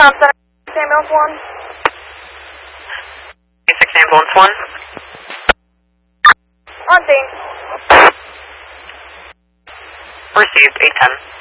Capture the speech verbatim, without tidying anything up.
Compton, ambulance one. six ambulance one. On scene. Received, eight ten.